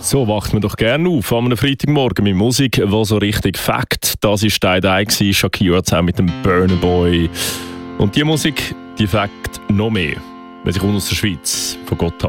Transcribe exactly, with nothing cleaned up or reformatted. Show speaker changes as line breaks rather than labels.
So wacht man doch gerne auf an einem Freitagmorgen mit Musik, die so richtig fängt. Das war Teil eins, Shakira zusammen mit dem Burna Boy. Und die Musik, die fängt noch mehr, wenn sie kommt aus der Schweiz, von Gotthard.